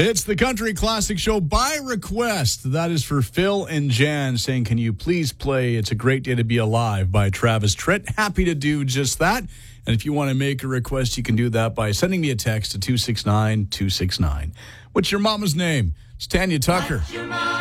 It's the Country Classic Show by request. That is for Phil and Jan saying, can you please play It's a Great Day to Be Alive by Travis Tritt? Happy to do just that. And if you want to make a request, you can do that by sending me a text to 269-269. What's your mama's name? It's Tanya Tucker.